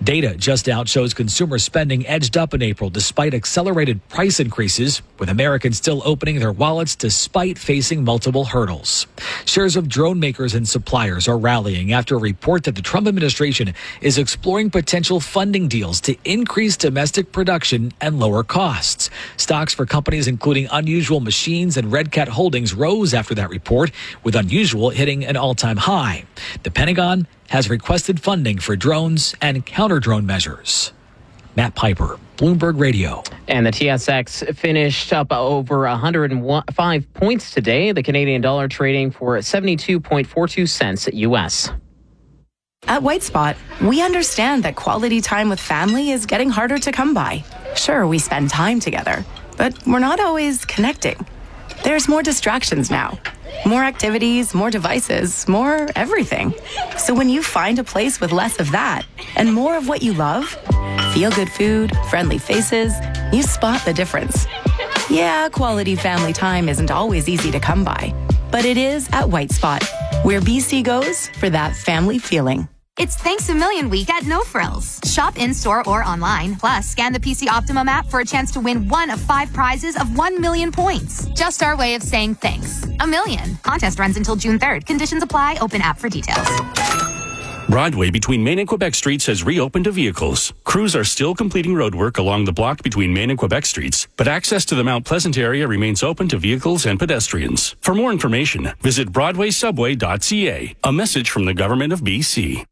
Data just out shows consumer spending edged up in April despite accelerated price increases, with Americans still opening their wallets despite facing multiple hurdles. Shares of drone makers and suppliers are rallying after a report that the Trump administration is exploring potential funding deals to increase domestic production and lower costs. Stocks for companies including Unusual Machines and Red Cat Holdings rose after that report, with Unusual hitting an all-time high. The Pentagon has requested funding for drones and counter-drone measures. Matt Piper, Bloomberg Radio. And the TSX finished up over 105 points today. The Canadian dollar trading for 72.42 cents US. At White Spot, we understand that quality time with family is getting harder to come by. Sure, we spend time together, but we're not always connecting. There's more distractions now. More activities, more devices, more everything. So when you find a place with less of that and more of what you love, feel-good food, friendly faces, you spot the difference. Yeah, quality family time isn't always easy to come by, but it is at White Spot, where BC goes for that family feeling. It's Thanks a Million Week at No Frills. Shop in-store or online. Plus, scan the PC Optimum app for a chance to win one of 5 prizes of 1 million points. Just our way of saying thanks. A million. Contest runs until June 3rd. Conditions apply. Open app for details. Broadway between Main and Quebec Streets has reopened to vehicles. Crews are still completing roadwork along the block between Main and Quebec Streets, but access to the Mount Pleasant area remains open to vehicles and pedestrians. For more information, visit broadwaysubway.ca. A message from the Government of BC.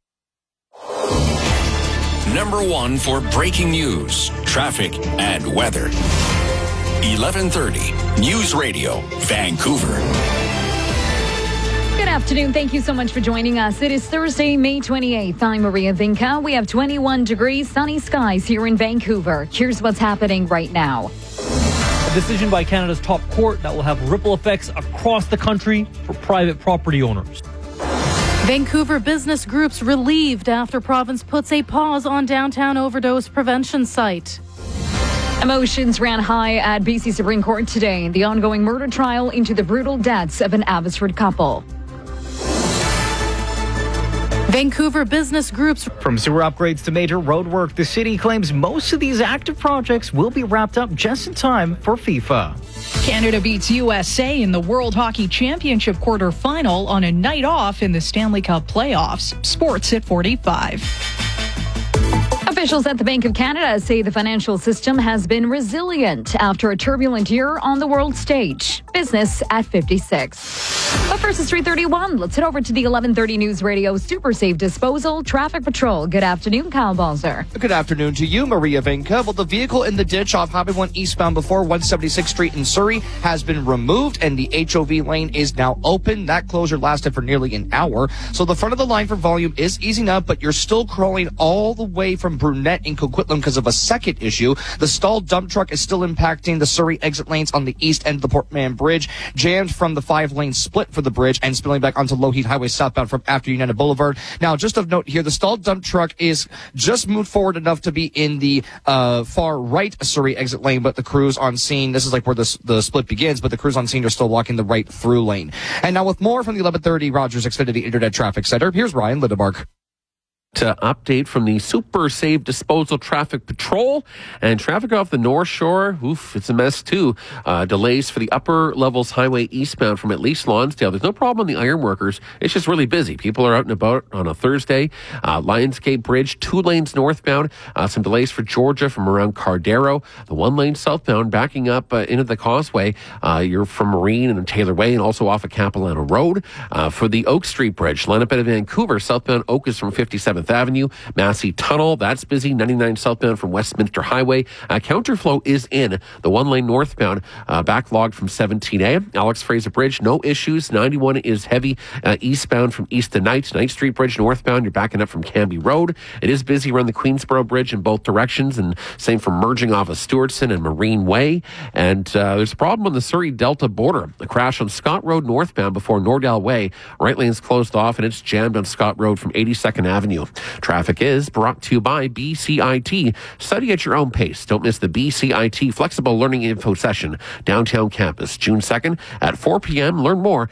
Number 1 for breaking news, traffic, and weather. 1130 News Radio, Vancouver. Good afternoon. Thank you so much for joining us. It is Thursday, May 28th. I'm Maria Vinca. We have 21 degrees, sunny skies here in Vancouver. Here's what's happening right now. A decision by Canada's top court that will have ripple effects across the country for private property owners. Vancouver business groups relieved after province puts a pause on downtown overdose prevention site. Emotions ran high at BC Supreme Court today in the ongoing murder trial into the brutal deaths of an Abbotsford couple. Vancouver business groups. From sewer upgrades to major road work, the city claims most of these active projects will be wrapped up just in time for FIFA. Canada beats USA in the World Hockey Championship quarterfinal on a night off in the Stanley Cup playoffs. Sports at 45. Officials at the Bank of Canada say the financial system has been resilient after a turbulent year on the world stage. Business at 56. But first it's 3:31. Let's head over to the 1130 News Radio Super Safe Disposal Traffic Patrol. Good afternoon, Kyle Balzer. Good afternoon to you, Maria Vinca. Well, the vehicle in the ditch off Highway 1 eastbound before 176th Street in Surrey has been removed, and the HOV lane is now open. That closure lasted for nearly an hour. So the front of the line for volume is easing up, but you're still crawling all the way from Brunette in Coquitlam because of a second issue. The stalled dump truck is still impacting the Surrey exit lanes on the east end of the Port Mann Bridge, jammed from the 5-lane split for the bridge and spilling back onto Lougheed Highway southbound from after United Boulevard. Now, just of note here, the stalled dump truck is just moved forward enough to be in the far right Surrey exit lane, but the crews on scene, this is like where the split begins, but the crews on scene are still walking the right through lane. And now with more from the 1130 Rogers Xfinity Internet Traffic Center, here's Ryan Lindemark. To update from the Super Safe Disposal Traffic Patrol, and traffic off the North Shore, it's a mess too. Delays for the upper levels highway eastbound from at least Lonsdale. There's no problem on the ironworkers. It's just really busy. People are out and about on a Thursday. Lionsgate Bridge, 2 lanes northbound. Some delays for Georgia from around Cardero. The 1 lane southbound backing up into the causeway. You're from Marine and Taylor Way and also off of Capilano Road. For the Oak Street Bridge, line up out of Vancouver, southbound Oak is from 57th Avenue. Massey Tunnel, that's busy. 99 southbound from Westminster Highway. Counterflow is in. The 1 lane northbound, backlogged from 17A. Alex Fraser Bridge, no issues. 91 is heavy eastbound from East to Knight. Knight Street Bridge northbound, you're backing up from Canby Road. It is busy around the Queensboro Bridge in both directions, and same from merging off of Stewartson and Marine Way. And there's a problem on the Surrey Delta border. A crash on Scott Road northbound before Nordell Way. Right lane's closed off, and it's jammed on Scott Road from 82nd Avenue. Traffic is brought to you by BCIT. Study at your own pace. Don't miss the BCIT Flexible Learning Info Session, downtown campus, June 2nd at 4 p.m. Learn more,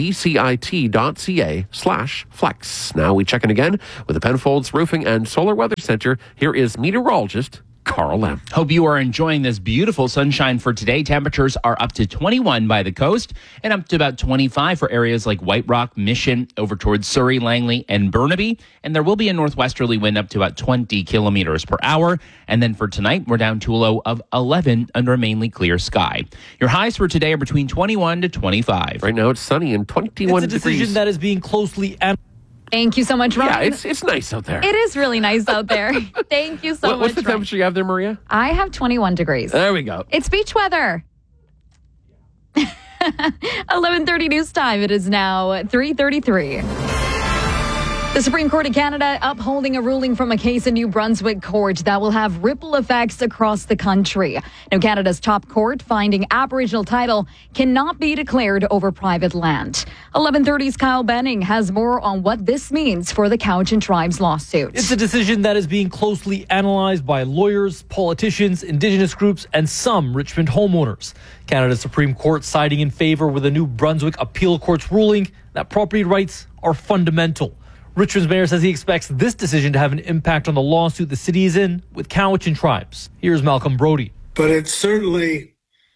bcit.ca/flex. Now we check in again with the Penfolds Roofing and Solar Weather Center. Here is meteorologist Carl Lam. Hope you are enjoying this beautiful sunshine for today. Temperatures are up to 21 by the coast and up to about 25 for areas like White Rock, Mission, over towards Surrey, Langley, and Burnaby. And there will be a northwesterly wind up to about 20 kilometers per hour. And then for tonight, we're down to a low of 11 under a mainly clear sky. Your highs for today are between 21 to 25. Right now it's sunny and 21 It's a degrees. decision that is being closely analyzed. Thank you so much, Ryan. Yeah, it's nice out there. It is really nice out there. Thank you so much. What's the temperature you have there, Maria? I have 21 degrees. There we go. It's beach weather. 11:30 news time. It is now 3:33. The Supreme Court of Canada upholding a ruling from a case in New Brunswick court that will have ripple effects across the country. Now, Canada's top court finding Aboriginal title cannot be declared over private land. 11:30's Kyle Benning has more on what this means for the Cowichan Tribe's lawsuit. It's a decision that is being closely analyzed by lawyers, politicians, Indigenous groups, and some Richmond homeowners. Canada's Supreme Court siding in favor with a New Brunswick appeal court's ruling that property rights are fundamental. Richmond's mayor says he expects this decision to have an impact on the lawsuit the city is in with Cowichan tribes. Here's Malcolm Brody. But it certainly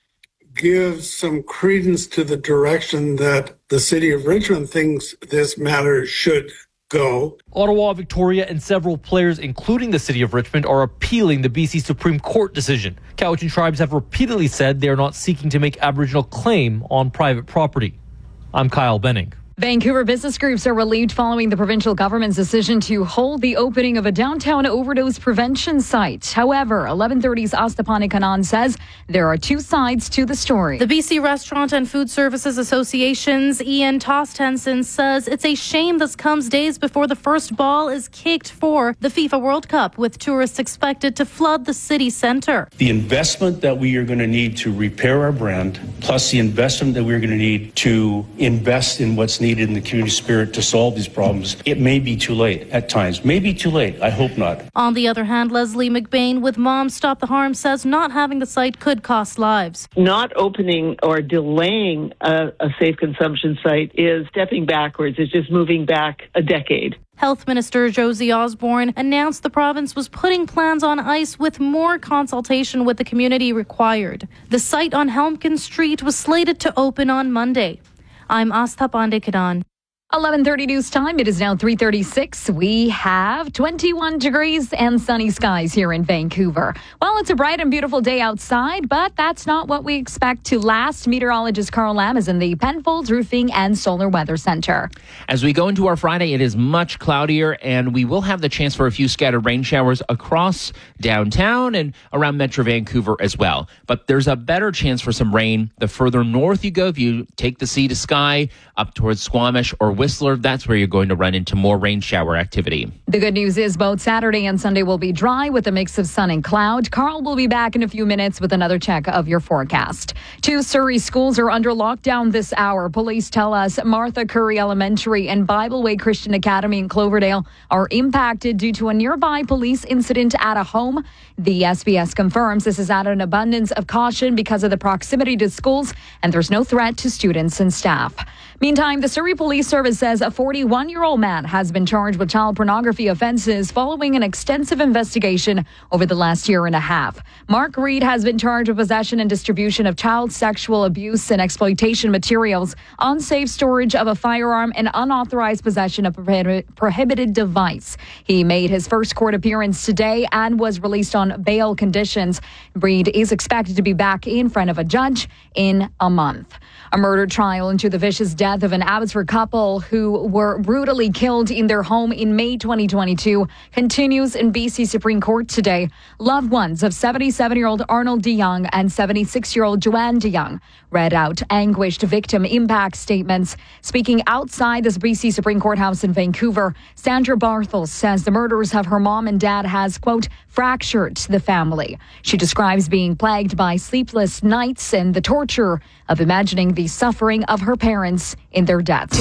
gives some credence to the direction that the city of Richmond thinks this matter should go. Ottawa, Victoria, and several players, including the city of Richmond, are appealing the BC Supreme Court decision. Cowichan tribes have repeatedly said they are not seeking to make Aboriginal claim on private property. I'm Kyle Benning. Vancouver business groups are relieved following the provincial government's decision to hold the opening of a downtown overdose prevention site. However, 11:30's Astapani Kanan says there are two sides to the story. The BC Restaurant and Food Services Association's Ian Tostenson says it's a shame this comes days before the first ball is kicked for the FIFA World Cup, with tourists expected to flood the city centre. The investment that we are going to need to repair our brand, plus the investment that we're going to need to invest in what's needed in the community spirit to solve these problems, it may be too late at times. Maybe too late. I hope not. On the other hand, Leslie McBain with Moms Stop the Harm says not having the site could cost lives. Not opening or delaying a safe consumption site is stepping backwards. It's just moving back a decade. Health Minister Josie Osborne announced the province was putting plans on ice with more consultation with the community required. The site on Helmkin Street was slated to open on Monday. I'm Astha Pandekadan. 11:30 news time. It is now 3:36. We have 21 degrees and sunny skies here in Vancouver. Well, it's a bright and beautiful day outside, but that's not what we expect to last. Meteorologist Carl Lam is in the Penfolds Roofing and Solar Weather Center. As we go into our Friday, it is much cloudier, and we will have the chance for a few scattered rain showers across downtown and around Metro Vancouver as well. But there's a better chance for some rain the further north you go. If you take the sea to sky up towards Squamish or Whistler, that's where you're going to run into more rain shower activity. The good news is both Saturday and Sunday will be dry with a mix of sun and cloud. Carl will be back in a few minutes with another check of your forecast. 2 Surrey schools are under lockdown this hour. Police tell us Martha Curry Elementary and Bible Way Christian Academy in Cloverdale are impacted due to a nearby police incident at a home. The SBS confirms this is out of an abundance of caution because of the proximity to schools, and there's no threat to students and staff. Meantime, the Surrey Police Service says a 41-year-old man has been charged with child pornography offenses following an extensive investigation over the last year and a half. Mark Reed has been charged with possession and distribution of child sexual abuse and exploitation materials, unsafe storage of a firearm, and unauthorized possession of a prohibited device. He made his first court appearance today and was released on bail conditions. Reed is expected to be back in front of a judge in a month. A murder trial into the vicious death of an Abbotsford couple who were brutally killed in their home in May 2022 continues in BC Supreme Court today. Loved ones of 77-year-old Arnold DeYoung and 76-year-old Joanne DeYoung read out anguished victim impact statements. Speaking outside this BC Supreme Court House in Vancouver, Sandra Barthels says the murders of her mom and dad has, quote, fractured the family. She describes being plagued by sleepless nights and the torture of imagining the suffering of her parents in their deaths. Today just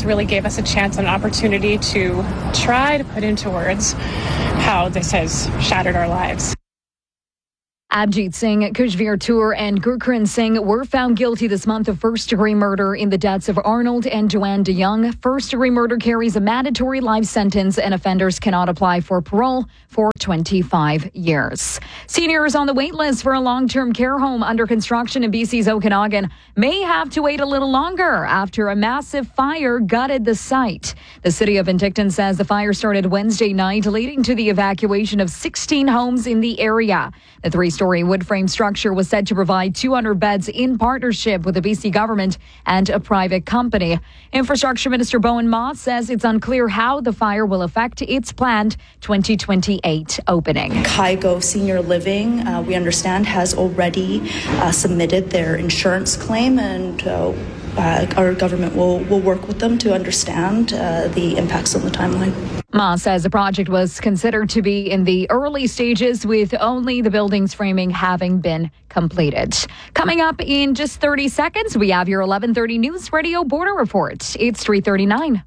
just really gave us a chance and an opportunity to try to put into words how this has shattered our lives. Abjit Singh, Kushveer Toor, and Gurkran Singh were found guilty this month of first-degree murder in the deaths of Arnold and Joanne DeYoung. First-degree murder carries a mandatory life sentence, and offenders cannot apply for parole for 25 years. Seniors on the wait list for a long-term care home under construction in BC's Okanagan may have to wait a little longer after a massive fire gutted the site. The city of Penticton says the fire started Wednesday night, leading to the evacuation of 16 homes in the area. The three-story wood frame structure was said to provide 200 beds in partnership with the BC government and a private company. Infrastructure Minister Bowen Moss says it's unclear how the fire will affect its planned 2028 opening. Kygo Senior Living, we understand, has already submitted their insurance claim, and our government will work with them to understand the impacts on the timeline. Moss says the project was considered to be in the early stages, with only the building's framing having been completed. Coming up in just 30 seconds, we have your 11:30 News Radio Border Report. It's 3:39.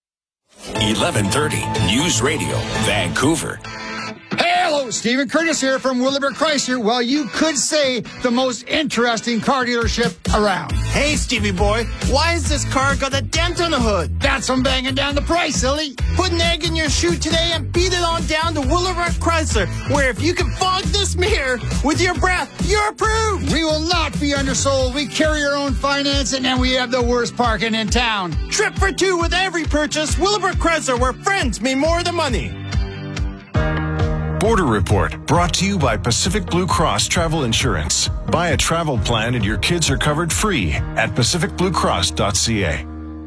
11:30 News Radio, Vancouver. Hello, Stephen Curtis here from Willowbrook Chrysler. Well, you could say the most interesting car dealership around. Hey, Stevie boy, why has this car got a dent on the hood? That's from banging down the price, silly. Put an egg in your shoe today and beat it on down to Willowbrook Chrysler, where if you can fog this mirror with your breath, you're approved. We will not be undersold. We carry our own financing, and we have the worst parking in town. Trip for two with every purchase. Willowbrook Chrysler, where friends mean more than money. Border Report, brought to you by Pacific Blue Cross Travel Insurance. Buy a travel plan and your kids are covered free at pacificbluecross.ca.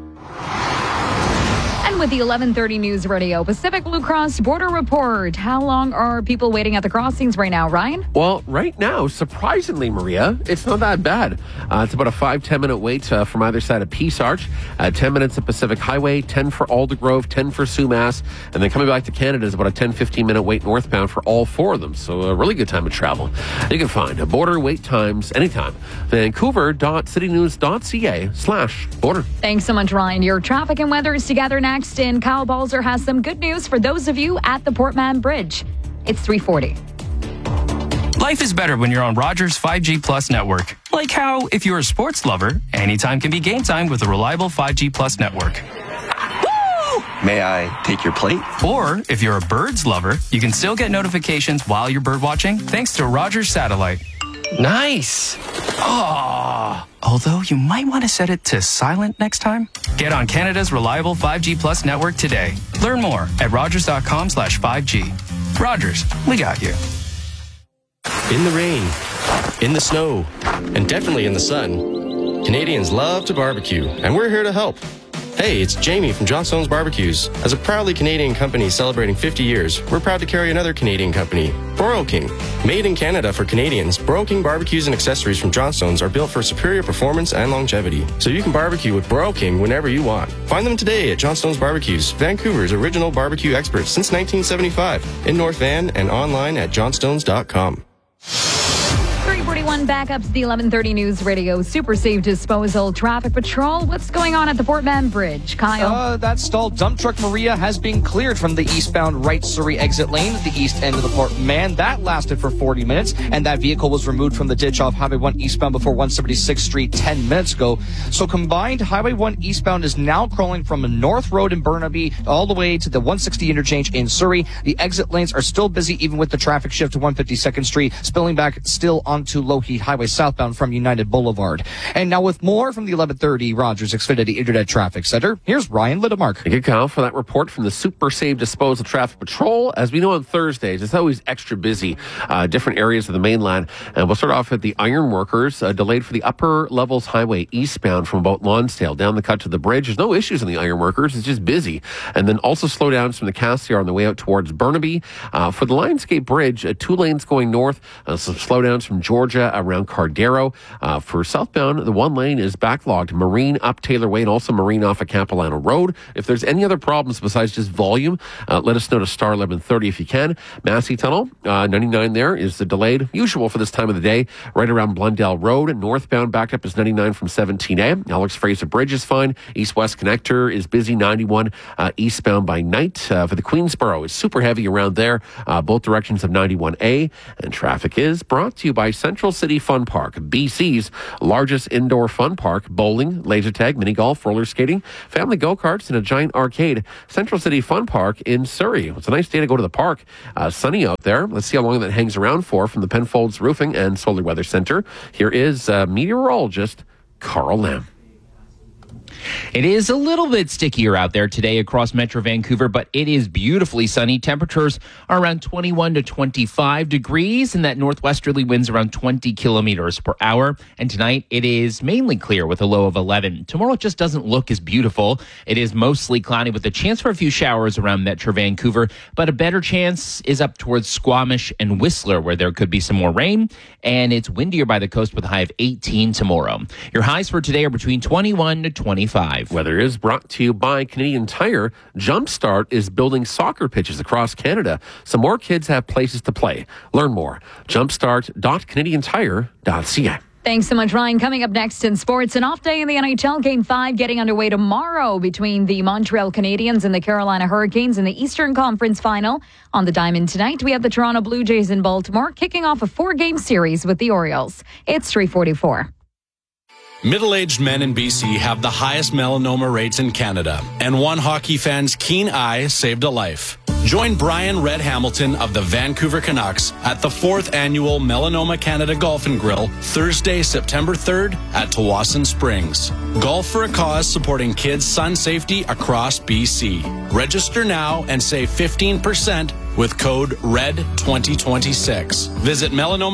And with the 11:30 News Radio Pacific Blue Cross Border Report, how long are people waiting at the crossings right now, Ryan? Well, right now, surprisingly, Maria, it's not that bad. It's about a 5-10 minute wait from either side of Peace Arch. 10 minutes at Pacific Highway, 10 for Aldergrove, 10 for Sumas, and then coming back to Canada is about a 10-15 minute wait northbound for all four of them. So a really good time to travel. You can find border wait times anytime. Vancouver.citynews.ca/border. Thanks so much, Ryan. Your traffic and weather is together next, and Kyle Balzer has some good news for those of you at the Port Mann Bridge. It's 3:40. Life is better when you're on Rogers 5G Plus network. Like how, if you're a sports lover, anytime can be game time with a reliable 5G Plus network. May I take your plate? Or, if you're a birds lover, you can still get notifications while you're bird watching thanks to Rogers Satellite. Nice. Oh, although you might want to set it to silent next time. Get on Canada's reliable 5G Plus network today. Learn more at rogers.com/5G. Rogers, we got you. In the rain, in the snow, and definitely in the sun, Canadians love to barbecue, and we're here to help. Hey, it's Jamie from Johnstone's Barbecues. As a proudly Canadian company celebrating 50 years, we're proud to carry another Canadian company, Broil King. Made in Canada for Canadians, Broil King barbecues and accessories from Johnstone's are built for superior performance and longevity, so you can barbecue with Broil King whenever you want. Find them today at Johnstone's Barbecues, Vancouver's original barbecue experts since 1975, in North Van and online at johnstones.com. 3:41 back up to the 11:30 News Radio Super Safe Disposal Traffic Patrol. What's going on at the Port Mann Bridge, Kyle? That stalled dump truck, Maria, has been cleared from the eastbound right Surrey exit lane at the east end of the Port Mann. That lasted for 40 minutes, and that vehicle was removed from the ditch off Highway 1 eastbound before 176th Street 10 minutes ago. So combined, Highway 1 eastbound is now crawling from the North Road in Burnaby all the way to the 160 interchange in Surrey. The exit lanes are still busy even with the traffic shift to 152nd Street, spilling back still onto Lougheed Highway southbound from United Boulevard. And now with more from the 11:30 Rogers Xfinity Internet Traffic Center, here's Ryan Lidemark. Thank you, Kyle, for that report from the Super Safe Disposal Traffic Patrol. As we know on Thursdays, it's always extra busy, different areas of the mainland. And we'll start off at the Ironworkers, delayed for the Upper Levels Highway eastbound from about Lonsdale down the cut to the bridge. There's no issues on the Ironworkers, it's just busy. And then also slowdowns from the Cassiar on the way out towards Burnaby. For the Lionsgate Bridge, 2 lanes going north, some slowdowns from Georgia Armada around Cardero. For southbound, the one lane is backlogged. Marine up Taylor Way and also Marine off of Capilano Road. If there's any other problems besides just volume, let us know to star 1130 if you can. Massey Tunnel, 99 there is delayed. Usual for this time of the day, right around Blundell Road. Northbound backed up is 99 from 17A. Alex Fraser Bridge is fine. East-West Connector is busy. 91 eastbound by night. For the Queensboro, it's super heavy around there. Both directions of 91A. And traffic is brought to you by Central City Fun Park, BC's largest indoor fun park. Bowling, laser tag, mini golf, roller skating, family go-karts, and a giant arcade. Central City Fun Park in Surrey. It's a nice day to go to the park. Sunny out there. Let's see how long that hangs around for from the Penfolds Roofing and Solar Weather Center. Here is meteorologist Carl Lamb. It is a little bit stickier out there today across Metro Vancouver, but it is beautifully sunny. Temperatures are around 21 to 25 degrees, and that northwesterly winds around 20 kilometers per hour. And tonight, it is mainly clear with a low of 11. Tomorrow, it just doesn't look as beautiful. It is mostly cloudy with a chance for a few showers around Metro Vancouver, but a better chance is up towards Squamish and Whistler, where there could be some more rain. And it's windier by the coast with a high of 18 tomorrow. Your highs for today are between 21 to 25. Weather is brought to you by Canadian Tire. Jumpstart is building soccer pitches across Canada so more kids have places to play. Learn more. Jumpstart.canadiantire.ca. Thanks so much, Ryan. Coming up next in sports, an off day in the NHL. Game 5 getting underway tomorrow between the Montreal Canadiens and the Carolina Hurricanes in the Eastern Conference Final. On the diamond tonight, we have the Toronto Blue Jays in Baltimore kicking off a 4-game series with the Orioles. It's 3:44. Middle-aged men in BC have the highest melanoma rates in Canada, and one hockey fan's keen eye saved a life. Join Brian Red Hamilton of the Vancouver Canucks at the 4th Annual Melanoma Canada Golf and Grill, Thursday, September 3rd at Tawasin Springs. Golf for a cause supporting kids' sun safety across BC. Register now and save 15% with code RED2026. Visit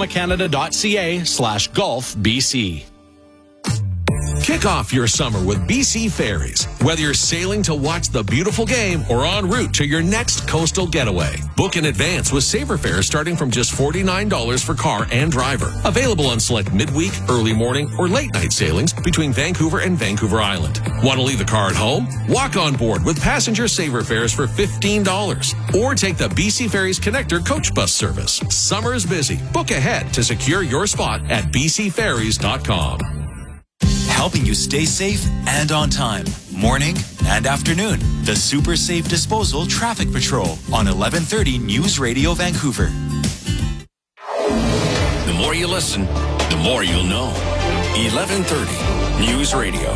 melanomacanada.ca/golfbc. Kick off your summer with BC Ferries. Whether you're sailing to watch the beautiful game or en route to your next coastal getaway, book in advance with Saver fares starting from just $49 for car and driver. Available on select midweek, early morning, or late night sailings between Vancouver and Vancouver Island. Want to leave the car at home? Walk on board with passenger Saver fares for $15. Or take the BC Ferries Connector coach bus service. Summer's busy. Book ahead to secure your spot at bcferries.com. Helping you stay safe and on time. Morning and afternoon. The Super Safe Disposal Traffic Patrol on 1130 News Radio Vancouver. The more you listen, the more you'll know. 1130 News Radio.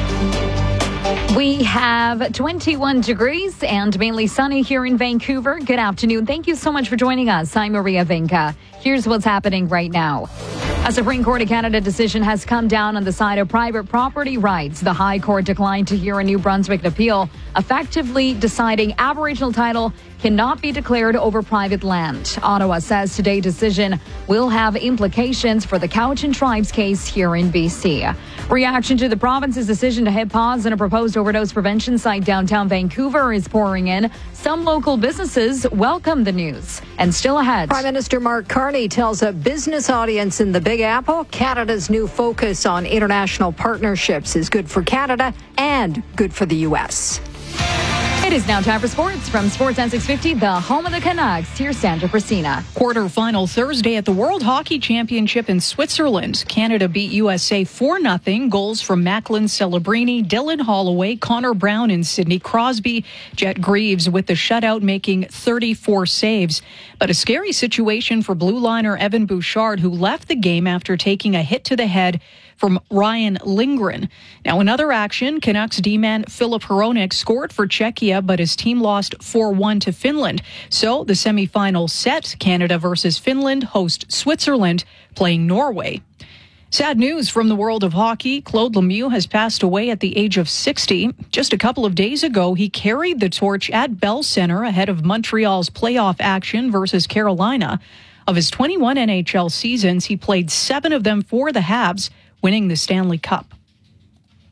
We have 21 degrees and mainly sunny here in Vancouver. Good afternoon. Thank you so much for joining us. I'm Maria Vinca. Here's what's happening right now. A Supreme Court of Canada decision has come down on the side of private property rights. The High Court declined to hear a New Brunswick appeal, effectively deciding Aboriginal title cannot be declared over private land. Ottawa says today's decision will have implications for the Cowichan Tribes case here in BC. Reaction to the province's decision to hit pause on a proposed overdose prevention site downtown Vancouver is pouring in. Some local businesses welcome the news. And still ahead, Prime Minister Mark Carney tells a business audience in the Big Apple Canada's new focus on international partnerships is good for Canada and good for the U.S. It is now time for sports from Sportsnet 650, the home of the Canucks. Here's Sandra Priscina. Quarterfinal Thursday at the World Hockey Championship in Switzerland. Canada beat USA 4-0. Goals from Macklin Celebrini, Dylan Holloway, Connor Brown, and Sidney Crosby. Jet Greaves with the shutout making 34 saves. But a scary situation for blue liner Evan Bouchard, who left the game after taking a hit to the head from Ryan Lindgren. Now, in other action, Canucks D-man Filip Hronek scored for Czechia, but his team lost 4-1 to Finland. So the semifinal set, Canada versus Finland, host Switzerland playing Norway. Sad news from the world of hockey. Claude Lemieux has passed away at the age of 60. Just a couple of days ago, he carried the torch at Bell Center ahead of Montreal's playoff action versus Carolina. Of his 21 NHL seasons, he played 7 of them for the Habs, winning the Stanley Cup.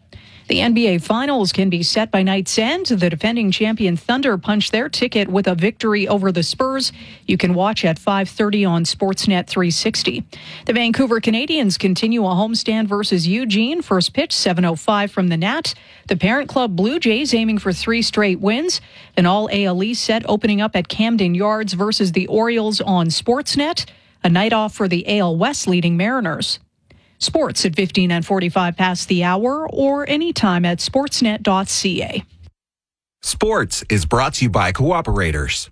The NBA Finals can be set by night's end. The defending champion Thunder punched their ticket with a victory over the Spurs. You can watch at 5:30 on Sportsnet 360. The Vancouver Canadians continue a homestand versus Eugene. First pitch, 7:05 from the Nat. The parent club Blue Jays aiming for 3 straight wins. An all-AL East set opening up at Camden Yards versus the Orioles on Sportsnet. A night off for the AL West leading Mariners. Sports at 15 and 45 past the hour or anytime at sportsnet.ca. Sports is brought to you by Cooperators.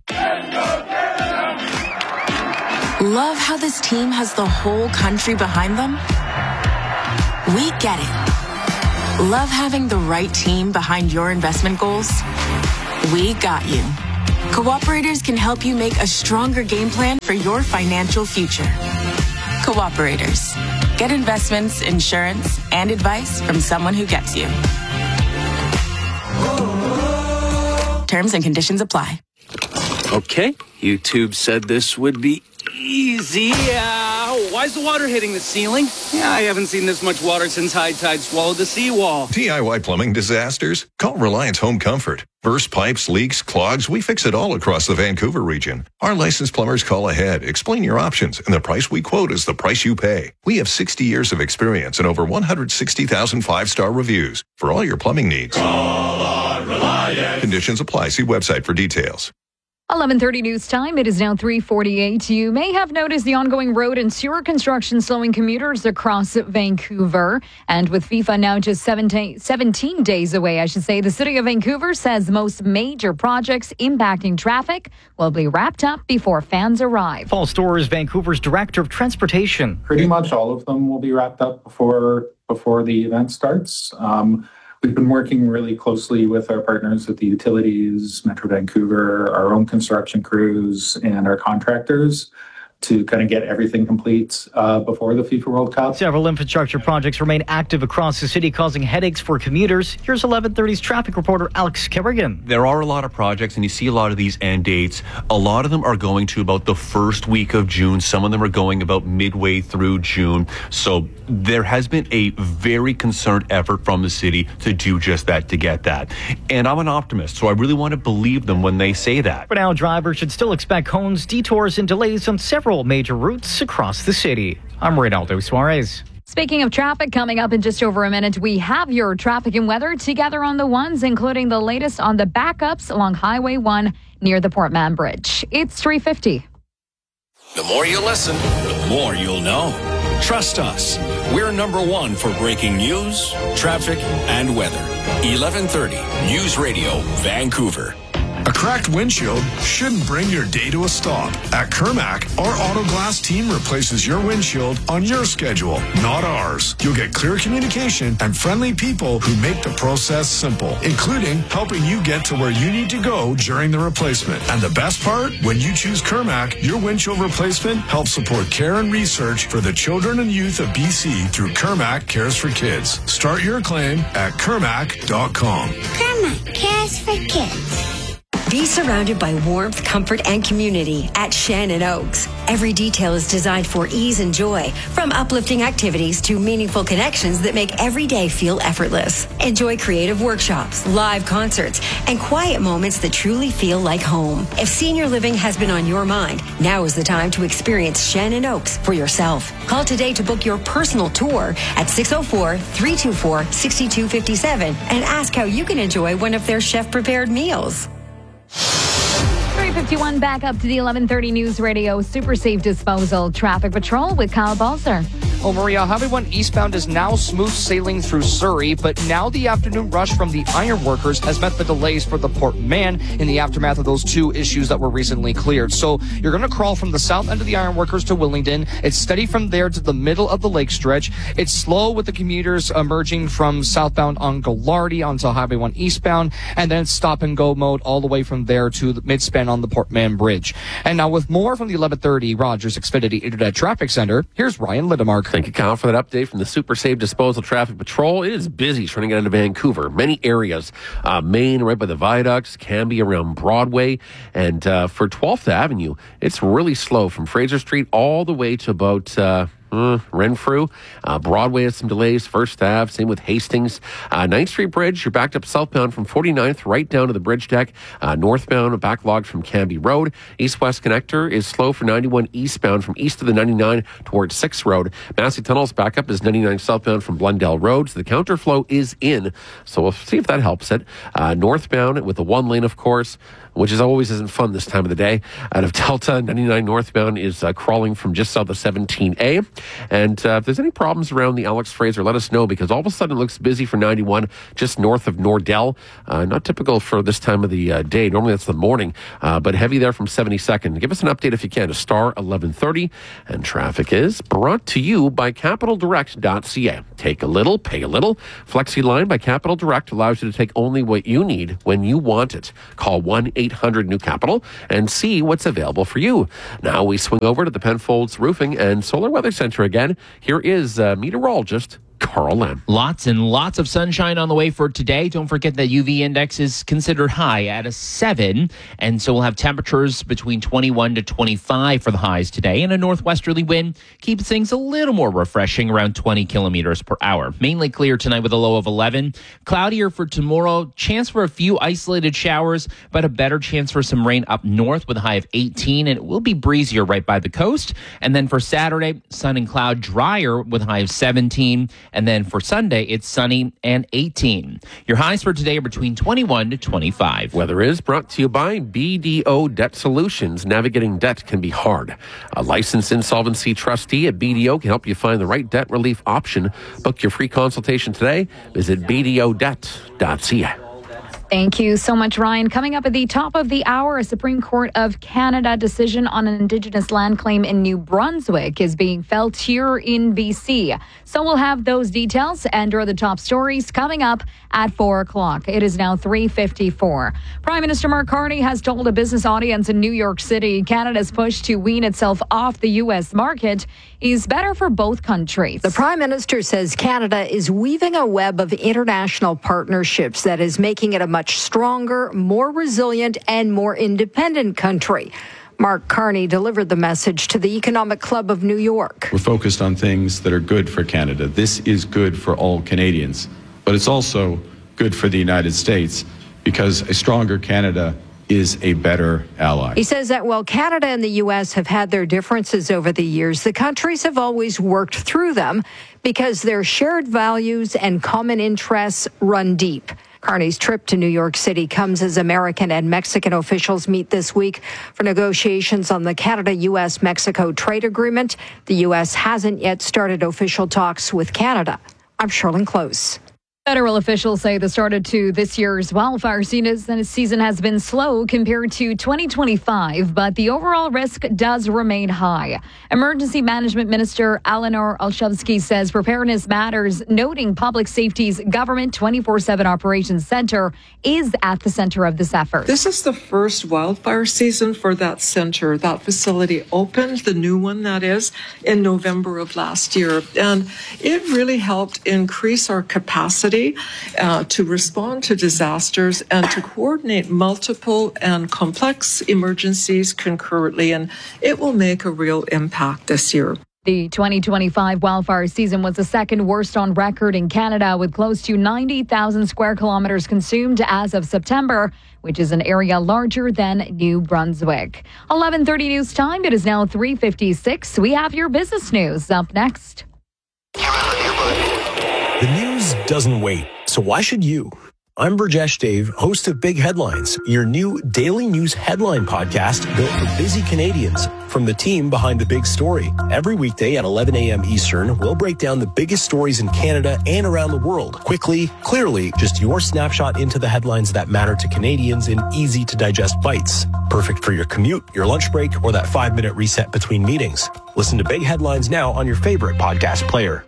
Love how this team has the whole country behind them? We get it. Love having the right team behind your investment goals? We got you. Cooperators can help you make a stronger game plan for your financial future. Cooperators. Get investments, insurance, and advice from someone who gets you. Terms and conditions apply. Okay, YouTube said this would be easy. Why is the water hitting the ceiling? Yeah, I haven't seen this much water since high tide swallowed the seawall. DIY plumbing disasters? Call Reliance Home Comfort. Burst pipes, leaks, clogs, we fix it all across the Vancouver region. Our licensed plumbers call ahead, explain your options, and the price we quote is the price you pay. We have 60 years of experience and over 160,000 five-star reviews for all your plumbing needs. Call on Reliance. Conditions apply. See website for details. 11:30 news time. It is now 3:48. You may have noticed the ongoing road and sewer construction slowing commuters across Vancouver. And with FIFA now just 17 days away, the city of Vancouver says most major projects impacting traffic will be wrapped up before fans arrive. Paul Storrs, Vancouver's Director of Transportation. Pretty much all of them will be wrapped up before the event starts. We've been working really closely with our partners at the utilities, Metro Vancouver, our own construction crews, and our contractors to kind of get everything complete before the FIFA World Cup. Several infrastructure projects remain active across the city, causing headaches for commuters. Here's 11:30's traffic reporter Alex Kerrigan. There are a lot of projects, and you see a lot of these end dates. A lot of them are going to about the first week of June. Some of them are going about midway through June. So there has been a very concerned effort from the city to do just that, to get that. And I'm an optimist, so I really want to believe them when they say that. For now, drivers should still expect cones, detours, and delays on several major routes across the city. I'm Reynaldo Suarez. Speaking of traffic, coming up in just over a minute, we have your traffic and weather together on the ones, including the latest on the backups along Highway 1 near the Port Mann Bridge. It's 3:50. The more you listen, the more you'll know. Trust us. We're number one for breaking news, traffic, and weather. 1130 News Radio, Vancouver. A cracked windshield shouldn't bring your day to a stop. At Kermac, our auto glass team replaces your windshield on your schedule, not ours. You'll get clear communication and friendly people who make the process simple, including helping you get to where you need to go during the replacement. And the best part, when you choose Kermac, your windshield replacement helps support care and research for the children and youth of BC through Kermac Cares for Kids. Start your claim at Kermac.com. Kermac Cares for Kids. Be surrounded by warmth, comfort, and community at Shannon Oaks. Every detail is designed for ease and joy, from uplifting activities to meaningful connections that make every day feel effortless. Enjoy creative workshops, live concerts, and quiet moments that truly feel like home. If senior living has been on your mind, now is the time to experience Shannon Oaks for yourself. Call today to book your personal tour at 604-324-6257 and ask how you can enjoy one of their chef-prepared meals. 3:51 back up to the 1130 News Radio Super Safe Disposal Traffic Patrol with Kyle Balzer. Well, Maria, Highway 1 eastbound is now smooth sailing through Surrey, but now the afternoon rush from the ironworkers has met the delays for the Port Mann in the aftermath of those two issues that were recently cleared. So you're going to crawl from the south end of the ironworkers to Willingdon. It's steady from there to the middle of the lake stretch. It's slow with the commuters emerging from southbound on Gallardi onto Highway 1 eastbound, and then stop and go mode all the way from there to the midspan on the Port Mann Bridge. And now with more from the 1130 Rogers Xfinity Internet Traffic Center, here's Ryan Littemark. Thank you, Kyle, for that update from the Super Safe Disposal Traffic Patrol. It is busy trying to get into Vancouver. Many areas, Maine, right by the viaducts, Cambie around Broadway, and for 12th Avenue, it's really slow from Fraser Street all the way to about Renfrew. Broadway has some delays. First Ave, same with Hastings. 9th Street Bridge, you're backed up southbound from 49th right down to the bridge deck. Northbound, backlogged from Canby Road. East-West Connector is slow for 91 eastbound from east of the 99 towards 6th Road. Massey Tunnel's backup is 99 southbound from Blundell Road. So the counterflow is in. So we'll see if that helps it. Northbound with the one lane, of course, which is always isn't fun this time of the day. Out of Delta, 99 northbound is crawling from just south of 17A. And if there's any problems around the Alex Fraser, let us know, because all of a sudden it looks busy for 91 just north of Nordell. Not typical for this time of the day. Normally it's the morning, but heavy there from 72nd. Give us an update if you can to star 1130. And traffic is brought to you by CapitalDirect.ca. Take a little, pay a little. FlexiLine by Capital Direct allows you to take only what you need when you want it. Call 1-800-NEW-CAPITAL and see what's available for you. Now we swing over to the Penfolds Roofing and Solar Weather Center again. Here is meteorologist Carl Lam. Lots and lots of sunshine on the way for today. Don't forget that UV index is considered high at a 7. And so we'll have temperatures between 21 to 25 for the highs today. And a northwesterly wind keeps things a little more refreshing, around 20 kilometers per hour. Mainly clear tonight with a low of 11. Cloudier for tomorrow. Chance for a few isolated showers, but a better chance for some rain up north with a high of 18. And it will be breezier right by the coast. And then for Saturday, sun and cloud, drier with a high of 17. And then for Sunday, it's sunny and 18. Your highs for today are between 21 to 25. Weather is brought to you by BDO Debt Solutions. Navigating debt can be hard. A licensed insolvency trustee at BDO can help you find the right debt relief option. Book your free consultation today. Visit BDOdebt.ca. Thank you so much, Ryan. Coming up at the top of the hour, a Supreme Court of Canada decision on an Indigenous land claim in New Brunswick is being felt here in BC. So we'll have those details and or the top stories coming up at 4 o'clock. It is now 3:54. Prime Minister Mark Carney has told a business audience in New York City Canada's push to wean itself off the U.S. market is better for both countries. The Prime Minister says Canada is weaving a web of international partnerships that is making it a much stronger, more resilient, and more independent country. Mark Carney delivered the message to the Economic Club of New York. We're focused on things that are good for Canada. This is good for all Canadians, but it's also good for the United States because a stronger Canada is a better ally. He says that while Canada and the U.S. have had their differences over the years, the countries have always worked through them because their shared values and common interests run deep. Carney's trip to New York City comes as American and Mexican officials meet this week for negotiations on the Canada-U.S.-Mexico trade agreement. The U.S. hasn't yet started official talks with Canada. I'm Sherlyn Close. Federal officials say the start to this year's wildfire season has been slow compared to 2025, but the overall risk does remain high. Emergency Management Minister Eleanor Olszewski says preparedness matters, noting Public Safety's Government 24/7 Operations Center is at the center of this effort. This is the first wildfire season for that center. That facility opened, the new one that is, in November of last year. And it really helped increase our capacity to respond to disasters and to coordinate multiple and complex emergencies concurrently. And it will make a real impact this year. The 2025 wildfire season was the second worst on record in Canada, with close to 90,000 square kilometers consumed as of September, which is an area larger than New Brunswick. 11:30 news time. It is now 3:56. We have your business news up next. The news doesn't wait, so why should you? I'm Burjesh Dave, host of Big Headlines, your new daily news headline podcast built for busy Canadians from the team behind the big story. Every weekday at 11 a.m. Eastern, we'll break down the biggest stories in Canada and around the world. Quickly, clearly, just your snapshot into the headlines that matter to Canadians in easy-to-digest bites. Perfect for your commute, your lunch break, or that 5-minute reset between meetings. Listen to Big Headlines now on your favorite podcast player.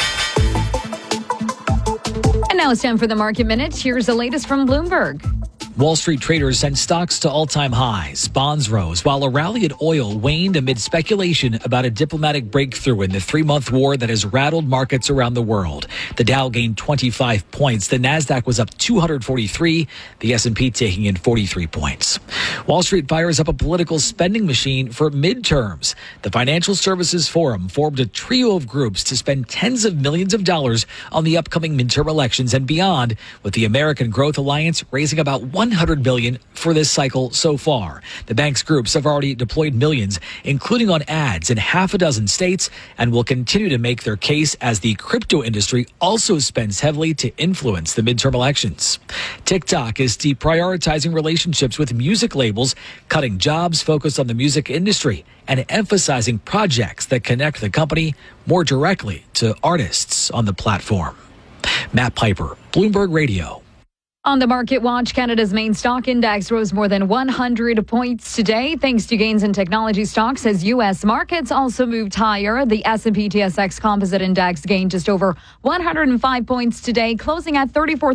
And now it's time for the Market Minute. Here's the latest from Bloomberg. Wall Street traders sent stocks to all-time highs. Bonds rose, while a rally at oil waned amid speculation about a diplomatic breakthrough in the 3-month war that has rattled markets around the world. The Dow gained 25 points. The Nasdaq was up 243. The S&P taking in 43 points. Wall Street fires up a political spending machine for midterms. The Financial Services Forum formed a trio of groups to spend tens of millions of dollars on the upcoming midterm elections and beyond, with the American Growth Alliance raising about $100 billion for this cycle so far. The bank's groups have already deployed millions, including on ads in half a dozen states, and will continue to make their case as the crypto industry also spends heavily to influence the midterm elections. TikTok is deprioritizing relationships with music labels, cutting jobs focused on the music industry, and emphasizing projects that connect the company more directly to artists on the platform. Matt Piper, Bloomberg Radio. On the Market Watch, Canada's main stock index rose more than 100 points today, thanks to gains in technology stocks as U.S. markets also moved higher. The S&P TSX Composite Index gained just over 105 points today, closing at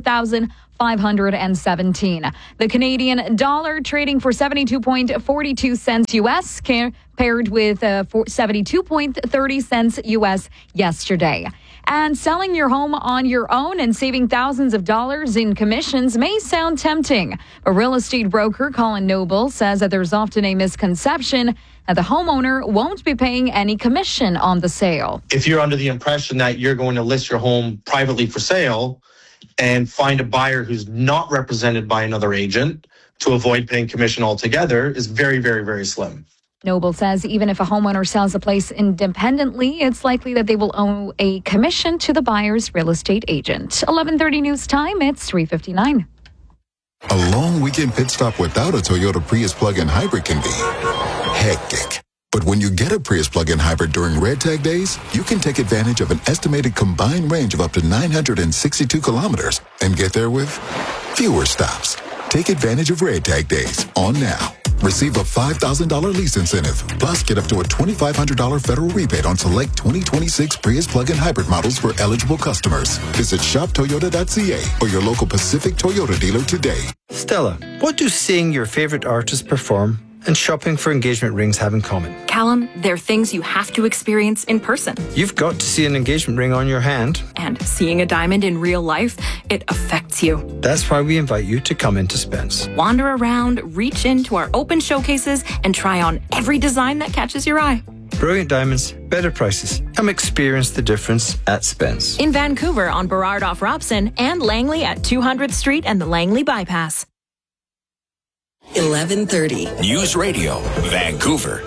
34,517. The Canadian dollar trading for 72.42 cents U.S., paired with 72.30 cents U.S. yesterday. And selling your home on your own and saving thousands of dollars in commissions may sound tempting. A real estate broker, Colin Noble, says that there's often a misconception that the homeowner won't be paying any commission on the sale. If you're under the impression that you're going to list your home privately for sale and find a buyer who's not represented by another agent to avoid paying commission altogether, is very, very, very slim. Noble says even if a homeowner sells a place independently, it's likely that they will owe a commission to the buyer's real estate agent. 11:30 news time, it's 3:59. A long weekend pit stop without a Toyota Prius plug-in hybrid can be hectic. But when you get a Prius plug-in hybrid during Red Tag days, you can take advantage of an estimated combined range of up to 962 kilometers and get there with fewer stops. Take advantage of Red Tag days on now. Receive a $5,000 lease incentive, plus get up to a $2,500 federal rebate on select 2026 Prius plug-in hybrid models for eligible customers. Visit shoptoyota.ca or your local Pacific Toyota dealer today. Stella, what do seeing your favorite artist perform and shopping for engagement rings have in common? Callum, they're things you have to experience in person. You've got to see an engagement ring on your hand. And seeing a diamond in real life, it affects you. That's why we invite you to come into Spence. Wander around, reach into our open showcases, and try on every design that catches your eye. Brilliant diamonds, better prices. Come experience the difference at Spence. In Vancouver on Burrard off Robson and Langley at 200th Street and the Langley Bypass. 11:30. News Radio, Vancouver.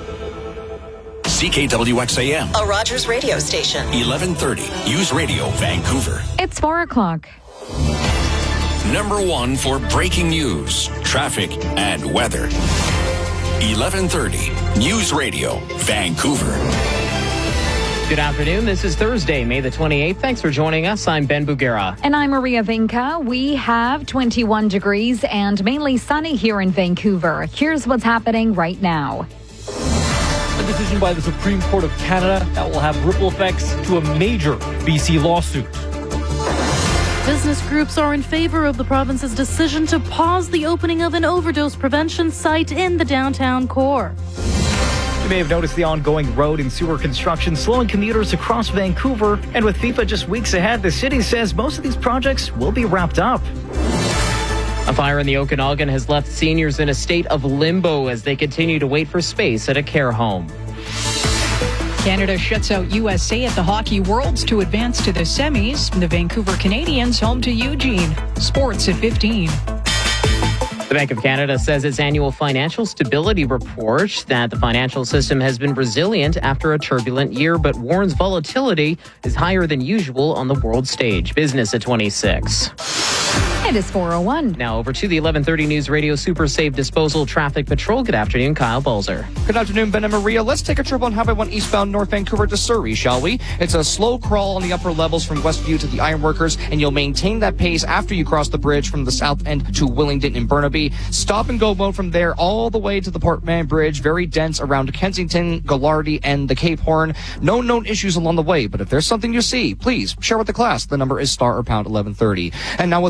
CKWXAM. A Rogers radio station. 11:30. News Radio, Vancouver. It's 4 o'clock. Number one for breaking news, traffic, and weather. 11:30. News Radio, Vancouver. Good afternoon. This is Thursday, May the 28th. Thanks for joining us. I'm Ben Bugera. And I'm Maria Vinca. We have 21 degrees and mainly sunny here in Vancouver. Here's what's happening right now. A decision by the Supreme Court of Canada that will have ripple effects to a major BC lawsuit. Business groups are in favor of the province's decision to pause the opening of an overdose prevention site in the downtown core. You may have noticed the ongoing road and sewer construction slowing commuters across Vancouver. And with FIFA just weeks ahead, the city says most of these projects will be wrapped up. A fire in the Okanagan has left seniors in a state of limbo as they continue to wait for space at a care home. Canada shuts out USA at the Hockey Worlds to advance to the semis. The Vancouver Canadians home to Eugene. Sports at 15. The Bank of Canada says its annual financial stability report that the financial system has been resilient after a turbulent year, but warns volatility is higher than usual on the world stage. Business at 26. It is 4:01. Now over to the 11:30 News Radio Super Safe Disposal Traffic Patrol. Good afternoon, Kyle Balzer. Good afternoon, Ben and Maria. Let's take a trip on Highway 1 eastbound North Vancouver to Surrey, shall we? It's a slow crawl on the upper levels from Westview to the Ironworkers, and you'll maintain that pace after you cross the bridge from the south end to Willingdon and Burnaby. Stop and go mode from there all the way to the Port Mann Bridge. Very dense around Kensington, Gallardi, and the Cape Horn. No known issues along the way, but if there's something you see, please share with the class. The number is star or pound 1130. And now with more from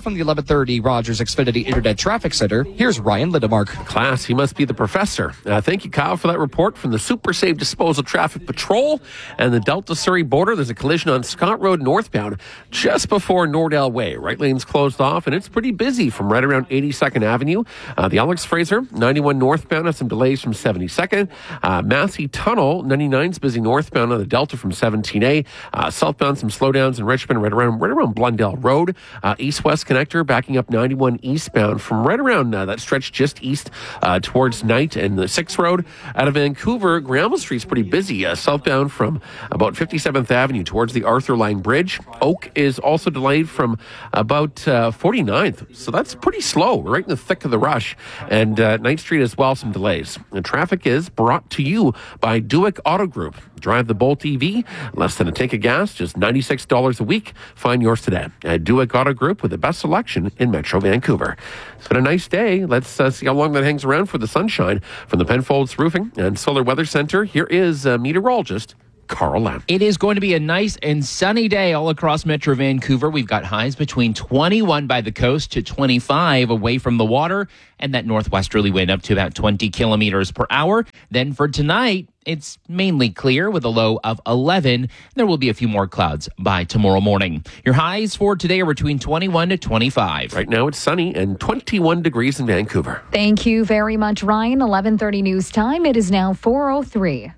from the 1130 Rogers Xfinity Internet Traffic Center, here's Ryan Lindemark. Class, he must be the professor. Thank you, Kyle, for that report from the Super Safe Disposal Traffic Patrol and the Delta Surrey border. There's a collision on Scott Road northbound just before Nordell Way. Right lane's closed off, and it's pretty busy from right around 82nd Avenue. The Alex Fraser, 91 northbound, has some delays from 72nd. Massey Tunnel, 99's busy northbound on the Delta from 17A. Southbound, some slowdowns in Richmond right around Blundell Road. East-west connector backing up 91 eastbound from right around that stretch just east towards Knight and the 6th Road. Out of Vancouver, Granville Street's pretty busy. Southbound from about 57th Avenue towards the Arthur Line Bridge. Oak is also delayed from about 49th. So that's pretty slow. We're right in the thick of the rush. And Knight Street as well, some delays. And traffic is brought to you by Duick Auto Group. Drive the Bolt EV, less than a tank of gas, just $96 a week. Find yours today at Duick Auto Group with the best selection in Metro Vancouver. It's been a nice day. Let's see how long that hangs around for the sunshine. From the Penfolds Roofing and Solar Weather Center, here is meteorologist Carl Lamb. It is going to be a nice and sunny day all across Metro Vancouver. We've got highs between 21 by the coast to 25 away from the water, and that northwesterly wind up to about 20 kilometers per hour. Then for tonight, it's mainly clear with a low of 11. There will be a few more clouds by tomorrow morning. Your highs for today are between 21 to 25. Right now it's sunny and 21 degrees in Vancouver. Thank you very much, Ryan. 11:30 news time. It is now 4:03.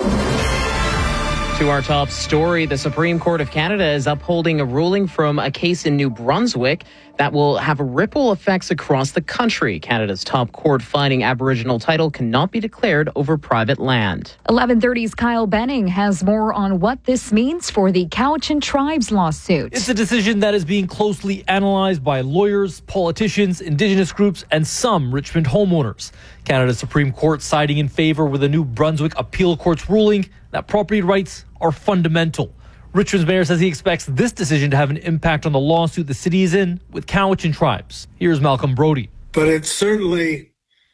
To our top story, the Supreme Court of Canada is upholding a ruling from a case in New Brunswick that will have ripple effects across the country. Canada's top court finding Aboriginal title cannot be declared over private land. 11:30's Kyle Benning has more on what this means for the Cowichan Tribes lawsuit. It's a decision that is being closely analyzed by lawyers, politicians, Indigenous groups, and some Richmond homeowners. Canada's Supreme Court siding in favor with the New Brunswick Appeal Court's ruling that property rights are fundamental. Richmond's mayor says he expects this decision to have an impact on the lawsuit the city is in with Cowichan Tribes. Here's Malcolm Brody. But it certainly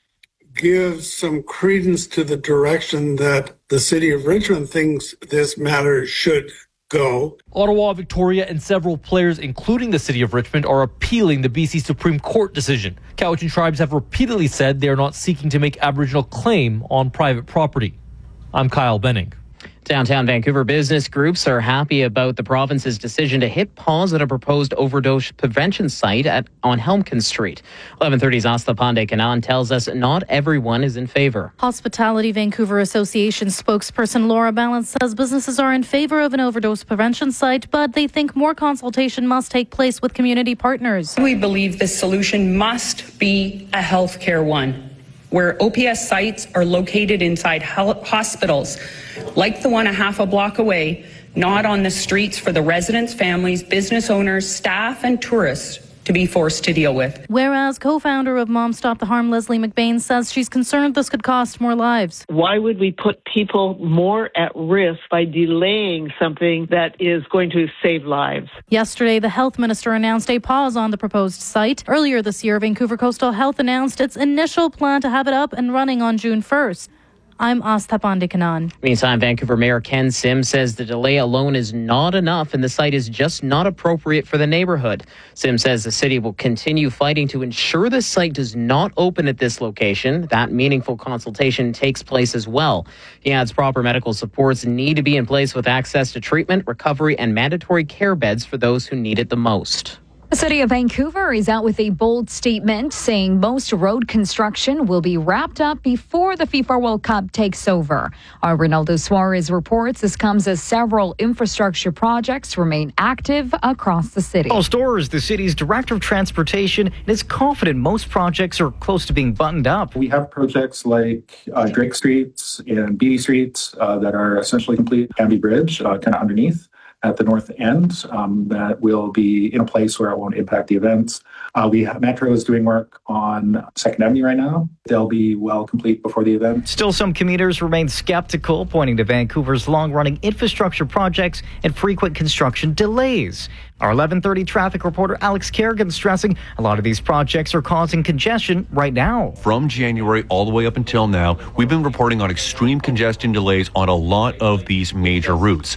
gives some credence to the direction that the city of Richmond thinks this matter should go. Ottawa, Victoria, and several players, including the city of Richmond, are appealing the BC Supreme Court decision. Cowichan Tribes have repeatedly said they are not seeking to make Aboriginal claim on private property. I'm Kyle Benning. Downtown Vancouver business groups are happy about the province's decision to hit pause at a proposed overdose prevention site on Helmkin Street. 11:30's Asta Pandey Kanan tells us not everyone is in favor. Hospitality Vancouver Association spokesperson Laura Balance says businesses are in favor of an overdose prevention site, but they think more consultation must take place with community partners. We believe the solution must be a healthcare one, where OPS sites are located inside hospitals, like the one a half a block away, not on the streets for the residents, families, business owners, staff, and tourists to be forced to deal with. Whereas co-founder of Mom Stop the Harm, Leslie McBain, says she's concerned this could cost more lives. Why would we put people more at risk by delaying something that is going to save lives? Yesterday, the health minister announced a pause on the proposed site. Earlier this year, Vancouver Coastal Health announced its initial plan to have it up and running on June 1st. I'm Asta Pandey Kanan. Meantime, Vancouver Mayor Ken Sim says the delay alone is not enough and the site is just not appropriate for the neighborhood. Sim says the city will continue fighting to ensure the site does not open at this location. That meaningful consultation takes place as well. He adds proper medical supports need to be in place with access to treatment, recovery, and mandatory care beds for those who need it the most. The city of Vancouver is out with a bold statement saying most road construction will be wrapped up before the FIFA World Cup takes over. Our Ronaldo Suarez reports this comes as several infrastructure projects remain active across the city. Paul Storer is the city's director of transportation and is confident most projects are close to being buttoned up. We have projects like Drake Street and Beatty Street that are essentially complete. Canby Bridge, kind of underneath at the north end, that will be in a place where it won't impact the events. Metro is doing work on 2nd Avenue right now. They'll be well complete before the event. Still, some commuters remain skeptical, pointing to Vancouver's long-running infrastructure projects and frequent construction delays. Our 11:30 traffic reporter Alex Kerrigan stressing a lot of these projects are causing congestion right now. From January all the way up until now, we've been reporting on extreme congestion delays on a lot of these major routes.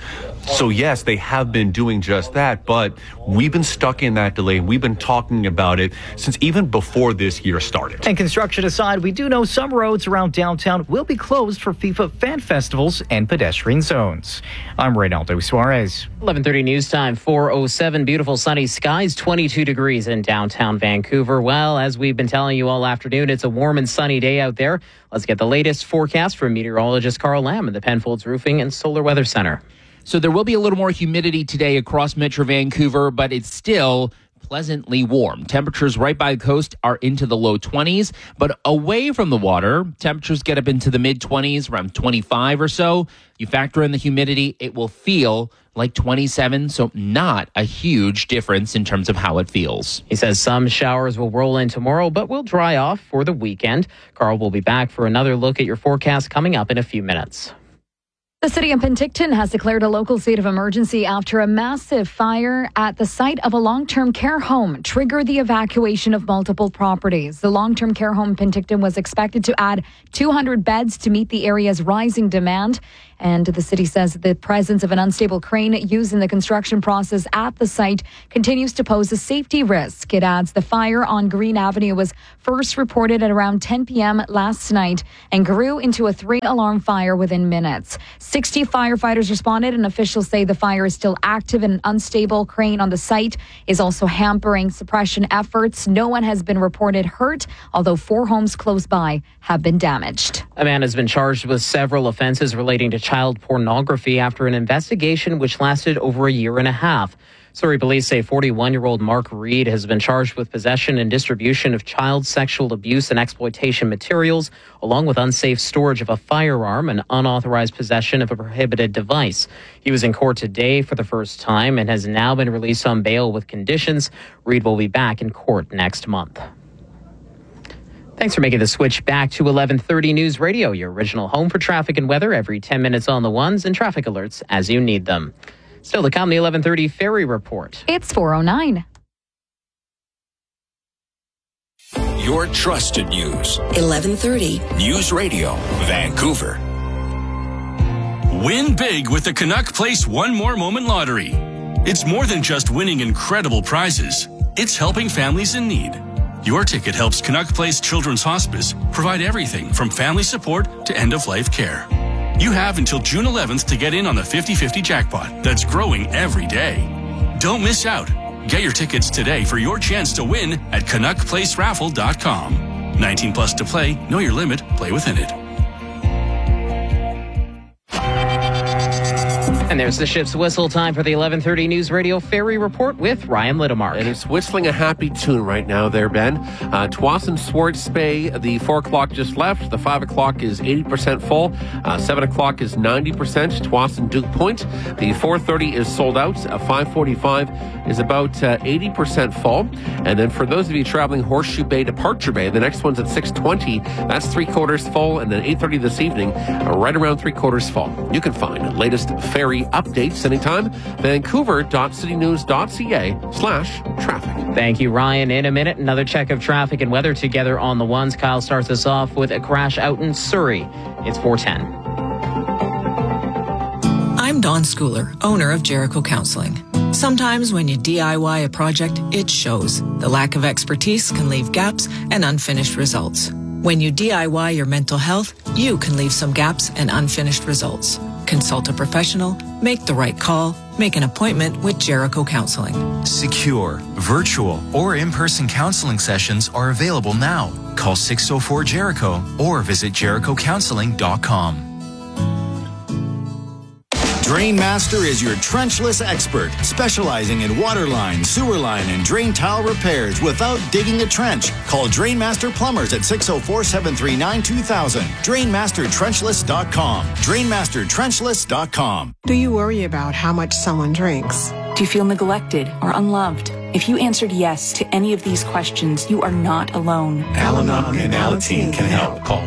So yes, they have been doing just that, but we've been stuck in that delay. We've been talking about it since even before this year started. And construction aside, we do know some roads around downtown will be closed for FIFA fan festivals and pedestrian zones. I'm Reynaldo Suarez. 11:30 news time, 4:07. Beautiful sunny skies, 22 degrees in downtown Vancouver. Well, as we've been telling you all afternoon, it's a warm and sunny day out there. Let's get the latest forecast from meteorologist Carl Lamb in the Penfolds Roofing and Solar Weather Center. So there will be a little more humidity today across Metro Vancouver, but it's still pleasantly warm. Temperatures right by the coast are into the low 20s, but away from the water, temperatures get up into the mid-20s, around 25 or so. You factor in the humidity, it will feel like 27, so not a huge difference in terms of how it feels. He says some showers will roll in tomorrow, but will dry off for the weekend. Carl will be back for another look at your forecast coming up in a few minutes. The city of Penticton has declared a local state of emergency after a massive fire at the site of a long-term care home triggered the evacuation of multiple properties. The long-term care home in Penticton was expected to add 200 beds to meet the area's rising demand. And the city says the presence of an unstable crane used in the construction process at the site continues to pose a safety risk. It adds the fire on Green Avenue was first reported at around 10 p.m. last night and grew into a 3-alarm fire within minutes. 60 firefighters responded, and officials say the fire is still active and an unstable crane on the site is also hampering suppression efforts. No one has been reported hurt, although 4 homes close by have been damaged. A man has been charged with several offenses relating to child pornography after an investigation which lasted over a year and a half. Surrey police say 41-year-old Mark Reed has been charged with possession and distribution of child sexual abuse and exploitation materials, along with unsafe storage of a firearm and unauthorized possession of a prohibited device. He was in court today for the first time and has now been released on bail with conditions. Reed will be back in court next month. Thanks for making the switch back to 1130 News Radio, your original home for traffic and weather every 10 minutes on the ones and traffic alerts as you need them. Still to come, the 1130 Ferry Report. It's 4:09. Your trusted news. 1130 News Radio, Vancouver. Win big with the Canuck Place One More Moment Lottery. It's more than just winning incredible prizes. It's helping families in need. Your ticket helps Canuck Place Children's Hospice provide everything from family support to end-of-life care. You have until June 11th to get in on the 50-50 jackpot that's growing every day. Don't miss out. Get your tickets today for your chance to win at CanuckPlaceRaffle.com. 19 plus to play. Know your limit. Play within it. And there's the ship's whistle. Time for the 1130 News Radio Ferry Report with Ryan Littemark. And it's whistling a happy tune right now there, Ben. Tsawwassen Swartz Bay, the 4 o'clock just left. The 5 o'clock is 80% full. 7 o'clock is 90%. Tsawwassen Duke Point, the 4:30 is sold out. 5:45 is about 80% full. And then for those of you traveling Horseshoe Bay, Departure Bay, the next one's at 6:20. That's 3/4 full. And then 8:30 this evening, right around 3/4 full. You can find the latest ferry updates anytime. Vancouver.citynews.ca/traffic. Thank you, Ryan. In a minute, another check of traffic and weather together on the ones. Kyle starts us off with a crash out in Surrey. It's 4:10. I'm Dawn Schooler, owner of Jericho Counseling. Sometimes when you DIY a project, it shows. The lack of expertise can leave gaps and unfinished results. When you DIY your mental health, you can leave some gaps and unfinished results. Consult a professional, make the right call, make an appointment with Jericho Counseling. Secure, virtual, or in-person counseling sessions are available now. Call 604-JERICHO or visit JerichoCounseling.com. Drainmaster is your trenchless expert, specializing in water line, sewer line, and drain tile repairs without digging a trench. Call Drainmaster Plumbers at 604-739-2000. DrainmasterTrenchless.com. DrainmasterTrenchless.com. Do you worry about how much someone drinks? Do you feel neglected or unloved? If you answered yes to any of these questions, you are not alone. Al-Anon and Alateen can help. Call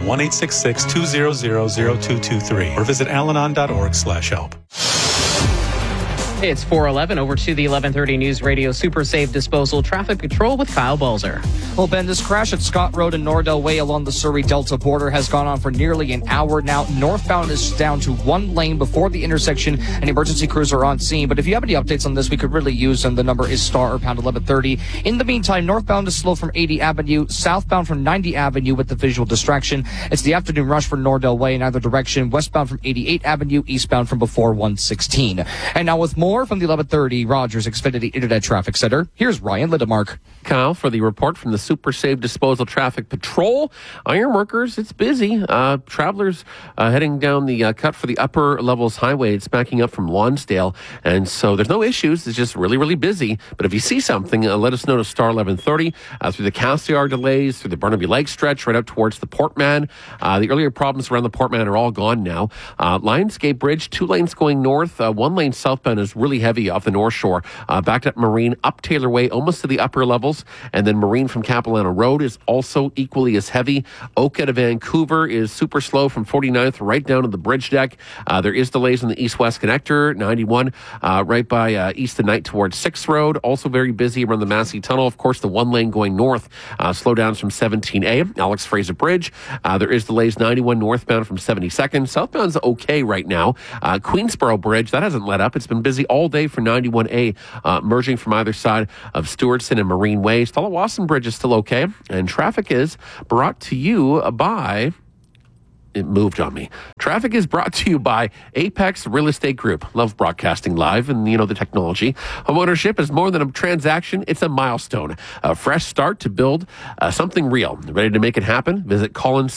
1-866-200-0223 or visit alanon.org/help. It's 4:11. Over to the 11:30 News Radio Super Safe Disposal Traffic Patrol with Kyle Balzer. Well, Ben, this crash at Scott Road and Nordell Way along the Surrey-Delta border has gone on for nearly an hour now. Northbound is down to one lane before the intersection, and emergency crews are on scene. But if you have any updates on this, we could really use them. The number is star or pound 1130. In the meantime, northbound is slow from 80 Avenue, southbound from 90 Avenue with the visual distraction. It's the afternoon rush for Nordell Way in either direction, westbound from 88 Avenue, eastbound from before 116. And now with more from the 1130 Rogers Xfinity Internet Traffic Center, here's Ryan Lindemark. Kyle, for the report from the Super Safe Disposal Traffic Patrol. Ironworkers, it's busy. Travelers heading down the cut for the upper levels highway. It's backing up from Lonsdale. And so there's no issues. It's just really, really busy. But if you see something, let us know to star 1130 through the Cassiar delays, through the Burnaby Lake stretch, right up towards the Portman. The earlier problems around the Portman are all gone now. Lionsgate Bridge, 2 lanes going north. 1 lane southbound is really heavy off the North Shore. Backed up Marine, up Taylor Way, almost to the upper levels. And then Marine from Capilano Road is also equally as heavy. Oak out of Vancouver is super slow from 49th right down to the bridge deck. There is delays on the east-west connector, 91, right by East and Night towards 6th Road. Also very busy around the Massey Tunnel. Of course, the 1 lane going north, slowdowns from 17A. Alex Fraser Bridge. There is delays 91 northbound from 72nd. Southbound's okay right now. Queensboro Bridge, that hasn't let up. It's been busy all day for 91A, merging from either side of Stewartson and Marine Way. Stallawasson Bridge is still okay. And traffic is brought to you by... It moved on me. Traffic is brought to you by Apex Real Estate Group. Love broadcasting live and, the technology. Homeownership is more than a transaction. It's a milestone. A fresh start to build something real. Ready to make it happen? Visit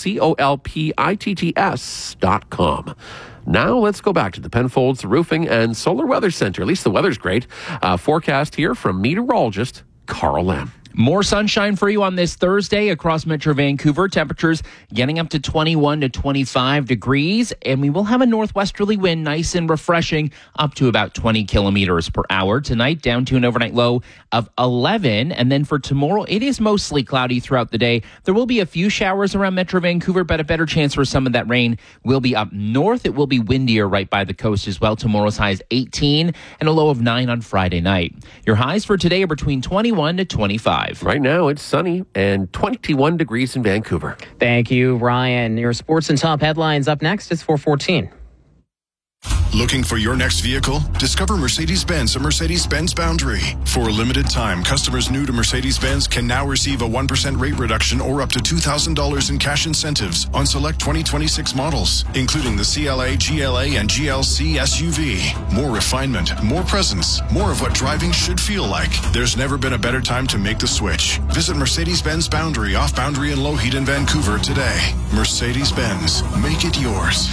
CollinsColpitts.com. Now let's go back to the Penfolds Roofing and Solar Weather Center. At least the weather's great. Forecast here from meteorologist Carl Lamb. More sunshine for you on this Thursday across Metro Vancouver. Temperatures getting up to 21 to 25 degrees. And we will have a northwesterly wind, nice and refreshing, up to about 20 kilometers per hour. Tonight, down to an overnight low of 11. And then for tomorrow, it is mostly cloudy throughout the day. There will be a few showers around Metro Vancouver, but a better chance for some of that rain will be up north. It will be windier right by the coast as well. Tomorrow's high is 18 and a low of 9 on Friday night. Your highs for today are between 21 to 25. Right now, it's sunny and 21 degrees in Vancouver. Thank you, Ryan. Your sports and top headlines up next. It's 4:14. Looking for your next vehicle? Discover Mercedes-Benz at Mercedes-Benz Boundary. For a limited time, customers new to Mercedes-Benz can now receive a 1% rate reduction or up to $2,000 in cash incentives on select 2026 models, including the CLA, GLA, and GLC SUV. More refinement, more presence, more of what driving should feel like. There's never been a better time to make the switch. Visit Mercedes-Benz Boundary off Boundary and Lougheed in Vancouver today. Mercedes-Benz. Make it yours.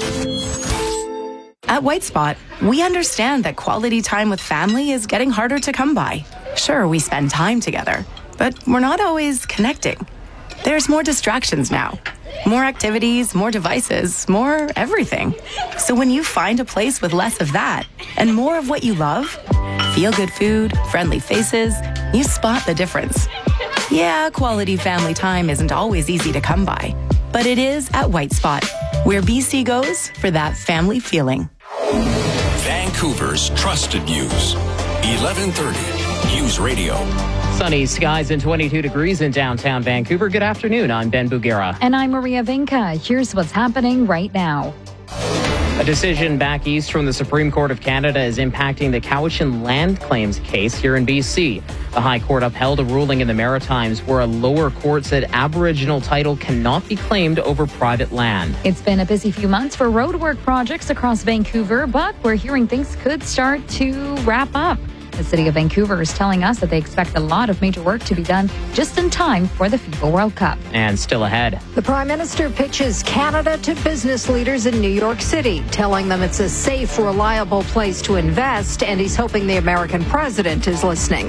At White Spot, we understand that quality time with family is getting harder to come by. Sure, we spend time together, but we're not always connecting. There's more distractions now. More activities, more devices, more everything. So when you find a place with less of that and more of what you love, feel-good food, friendly faces, you spot the difference. Yeah, quality family time isn't always easy to come by, but it is at White Spot, where BC goes for that family feeling. Vancouver's trusted news. 1130 News Radio. Sunny skies and 22 degrees in downtown Vancouver. Good afternoon. I'm Ben Bugera. And I'm Maria Vinca. Here's what's happening right now. A decision back east from the Supreme Court of Canada is impacting the Cowichan land claims case here in BC. The High Court upheld a ruling in the Maritimes where a lower court said Aboriginal title cannot be claimed over private land. It's been a busy few months for roadwork projects across Vancouver, but we're hearing things could start to wrap up. The City of Vancouver is telling us that they expect a lot of major work to be done just in time for the FIFA World Cup. And still ahead. The Prime Minister pitches Canada to business leaders in New York City, telling them it's a safe, reliable place to invest, and he's hoping the American president is listening.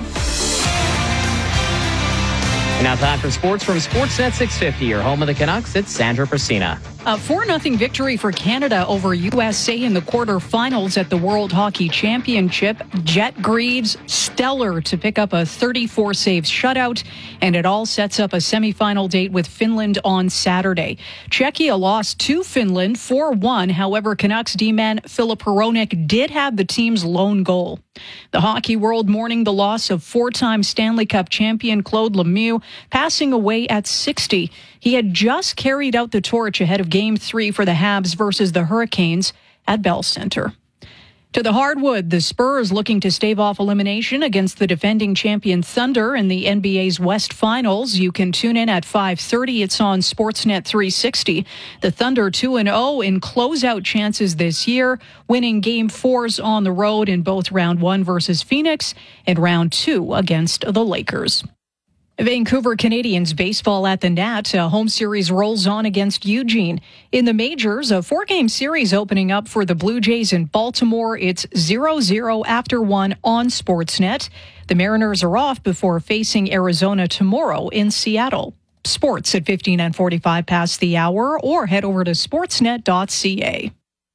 And now time for sports from Sportsnet 650, your home of the Canucks. It's Sandra Persina. A 4-0 victory for Canada over USA in the quarterfinals at the World Hockey Championship. Jet Greaves stellar to pick up a 34-save shutout, and it all sets up a semifinal date with Finland on Saturday. Czechia lost to Finland 4-1. However, Canucks D-man Filip Hronek did have the team's lone goal. The hockey world mourning the loss of 4-time Stanley Cup champion Claude Lemieux, passing away at 60. He had just carried out the torch ahead of Game 3 for the Habs versus the Hurricanes at Bell Center. To the hardwood, the Spurs looking to stave off elimination against the defending champion Thunder in the NBA's West Finals. You can tune in at 5:30. It's on Sportsnet 360. The Thunder 2-0 in closeout chances this year, winning Game 4s on the road in both Round 1 versus Phoenix and Round 2 against the Lakers. Vancouver Canadians baseball at the Nat. A home series rolls on against Eugene. In the majors, a 4-game series opening up for the Blue Jays in Baltimore. It's 0-0 after 1 on Sportsnet. The Mariners are off before facing Arizona tomorrow in Seattle. Sports at 15 and 45 past the hour, or head over to sportsnet.ca.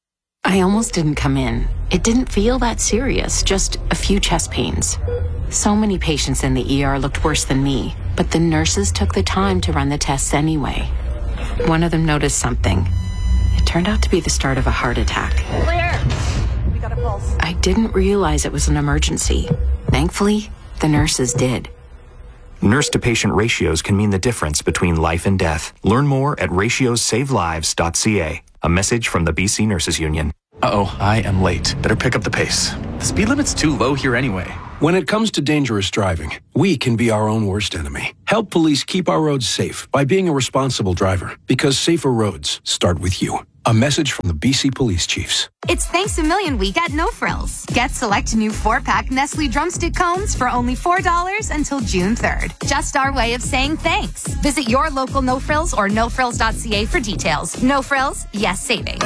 I almost didn't come in. It didn't feel that serious, just a few chest pains. So many patients in the ER looked worse than me, but the nurses took the time to run the tests anyway. One of them noticed something. It turned out to be the start of a heart attack. Clear! We got a pulse. I didn't realize it was an emergency. Thankfully, the nurses did. Nurse-to-patient ratios can mean the difference between life and death. Learn more at ratiosavelives.ca. A message from the BC Nurses Union. Uh-oh, I am late. Better pick up the pace. The speed limit's too low here anyway. When it comes to dangerous driving, we can be our own worst enemy. Help police keep our roads safe by being a responsible driver, because safer roads start with you. A message from the BC Police Chiefs. It's Thanks a Million week at No Frills. Get select new 4-pack Nestle Drumstick cones for only $4 until June 3rd. Just our way of saying thanks. Visit your local No Frills or nofrills.ca for details. No Frills, yes savings.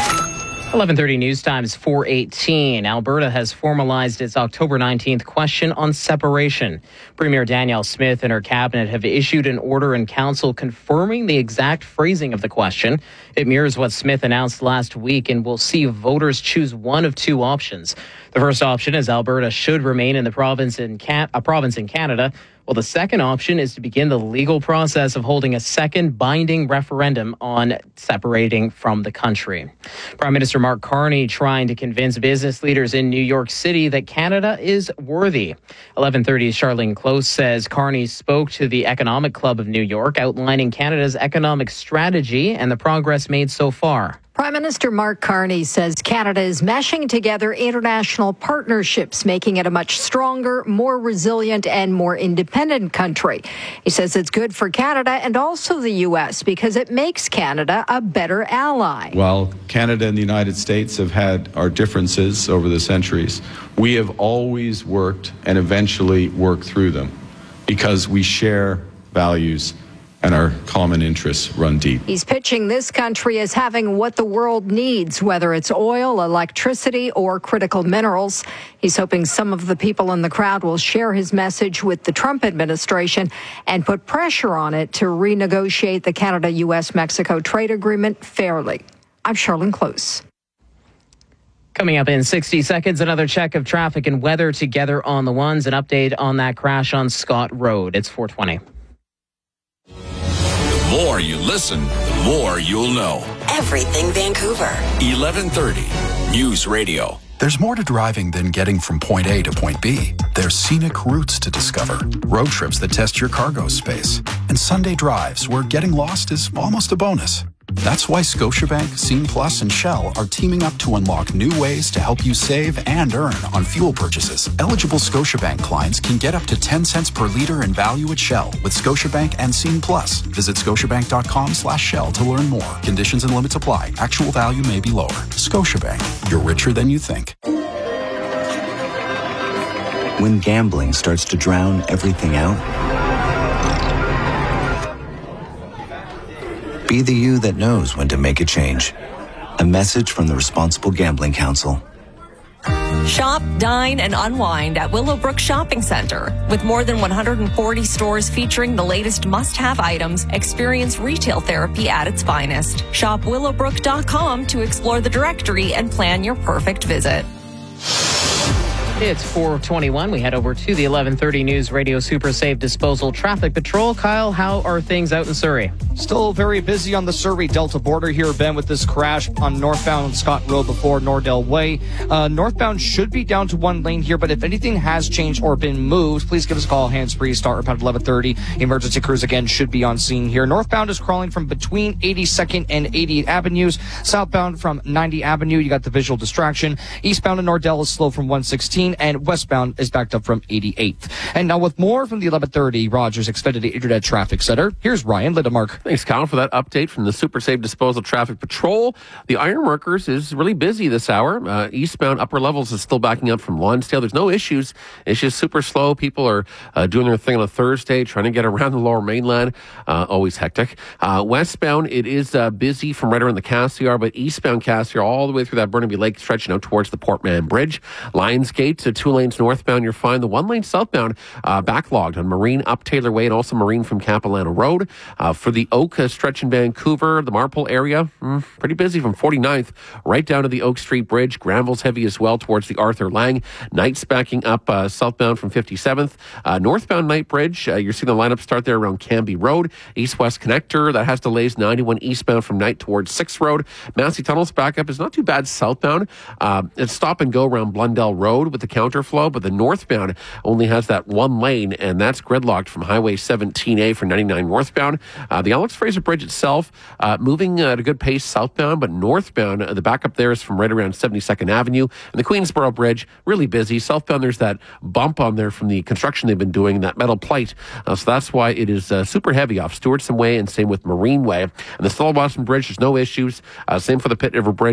11:30 News Times 4:18. Alberta has formalized its October 19th question on separation. Premier Danielle Smith and her cabinet have issued an order in council confirming the exact phrasing of the question. It mirrors what Smith announced last week and will see voters choose one of two options. The first option is Alberta should remain in the province in Canada. Well, the second option is to begin the legal process of holding a second binding referendum on separating from the country. Prime Minister Mark Carney trying to convince business leaders in New York City that Canada is worthy. 11:30's Charlene Close says Carney spoke to the Economic Club of New York, outlining Canada's economic strategy and the progress made so far. Prime Minister Mark Carney says Canada is meshing together international partnerships, making it a much stronger, more resilient, and more independent country. He says it's good for Canada and also the U.S. because it makes Canada a better ally. While Canada and the United States have had our differences over the centuries, we have always worked and eventually worked through them because we share values and our common interests run deep. He's pitching this country as having what the world needs, whether it's oil, electricity, or critical minerals. He's hoping some of the people in the crowd will share his message with the Trump administration and put pressure on it to renegotiate the Canada-U.S.-Mexico trade agreement fairly. I'm Charlene Close. Coming up in 60 seconds, another check of traffic and weather together on the ones, an update on that crash on Scott Road. It's 4:20. The more you listen, the more you'll know. Everything Vancouver. 1130 News Radio. There's more to driving than getting from point A to point B. There's scenic routes to discover, road trips that test your cargo space, and Sunday drives where getting lost is almost a bonus. That's why Scotiabank, Scene Plus, and Shell are teaming up to unlock new ways to help you save and earn on fuel purchases. Eligible Scotiabank clients can get up to 10 cents per liter in value at Shell with Scotiabank and Scene Plus. Visit scotiabank.com/Shell to learn more. Conditions and limits apply. Actual value may be lower. Scotiabank, you're richer than you think. When gambling starts to drown everything out, be the you that knows when to make a change. A message from the Responsible Gambling Council. Shop, dine, and unwind at Willowbrook Shopping Center. With more than 140 stores featuring the latest must-have items, experience retail therapy at its finest. Shop willowbrook.com to explore the directory and plan your perfect visit. It's 4:21. We head over to the 11:30 News Radio Super Safe Disposal Traffic Patrol. Kyle, how are things out in Surrey? Still very busy on the Surrey-Delta border here, Ben, with this crash on northbound Scott Road before Nordell Way. Northbound should be down to one lane here, but if anything has changed or been moved, please give us a call. Hands-free, start about 11:30. Emergency crews, again, should be on scene here. Northbound is crawling from between 82nd and 88th Avenues. Southbound from 90 Avenue, you got the visual distraction. Eastbound in Nordell is slow from 116, and westbound is backed up from 88th. And now with more from the 11:30 Rogers Xfinity Internet Traffic Center, here's Ryan Lindemark. Thanks, Kyle, for that update from the Super Safe Disposal Traffic Patrol. The Ironworkers is really busy this hour. Eastbound upper levels is still backing up from Lonsdale. There's no issues. It's just super slow. People are doing their thing on a Thursday, trying to get around the lower mainland. Always hectic. Westbound, it is busy from right around the Cassiar, but eastbound Cassiar all the way through that Burnaby Lake stretch, towards the Portman Bridge. Lionsgate to 2 lanes northbound, you're fine. The 1 lane southbound backlogged on Marine up Taylor Way and also Marine from Capilano Road. For the Oak stretch in Vancouver, the Marpole area, pretty busy from 49th right down to the Oak Street Bridge. Granville's heavy as well towards the Arthur Lang. Knight's backing up southbound from 57th. Northbound Knight Bridge, you're seeing the lineup start there around Canby Road. East-West Connector, that has delays 91 eastbound from Knight towards 6th Road. Massey Tunnel's backup is not too bad southbound. It's stop and go around Blundell Road with the counterflow, but the northbound only has that 1 lane, and that's gridlocked from Highway 17A for 99 northbound. The Alex Fraser Bridge itself moving at a good pace southbound, but northbound, the backup there is from right around 72nd Avenue. And the Queensboro Bridge, really busy. Southbound, there's that bump on there from the construction they've been doing, that metal plate. So that's why it is super heavy off Stewartson Way, and same with Marine Way. And the Stillwater Bridge, there's no issues. Same for the Pitt River Bridge.